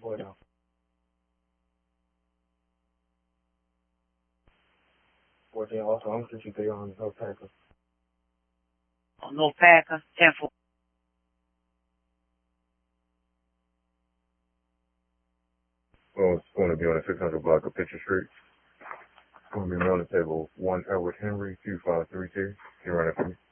Bueno. 14 also, I'm 63 on North Packer. On North Packer, 10-4. Oh, it's going to be on the 600 block of Pitcher Street. It's going to be mailing table 1 Edward Henry 2532. Can you run it for me?